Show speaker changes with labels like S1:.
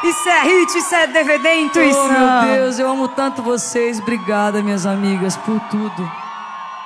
S1: Isso é hit, isso é DVD, intuição.
S2: Oh, meu Deus, eu amo tanto vocês. Obrigada, minhas amigas, por tudo.